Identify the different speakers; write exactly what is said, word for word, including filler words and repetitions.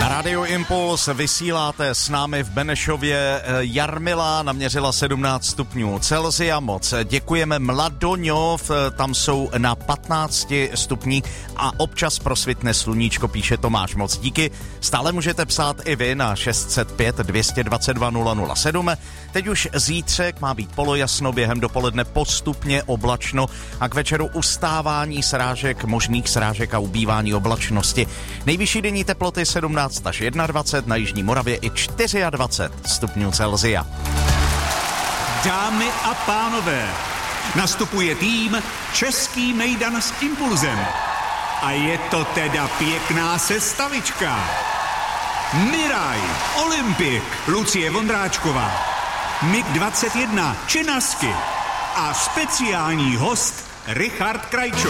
Speaker 1: Na Radio Impuls vysíláte s námi v Benešově. Jarmila naměřila sedmnáct stupňů Celsia. Moc děkujeme. Mladoňov, tam jsou na patnácti stupních a občas prosvitne sluníčko, píše Tomáš. Moc díky. Stále můžete psát i vy na šest set pět dvě dvacet dva nula nula sedm. Teď už zítřek má být polojasno, během dopoledne postupně oblačno a k večeru ustávání srážek, možných srážek a ubývání oblačnosti. Nejvyšší denní teploty sedmnáct až dvacet jedna, na jižní Moravě i dvacet čtyři stupňů Celsia.
Speaker 2: Dámy a pánové, nastupuje tým Český mejdan s Impulzem. A je to teda pěkná sestavička. Miraj, Olympik, Lucie Vondráčková, Mik dvacet jedna, Čenasky a speciální host Richard Krajčo.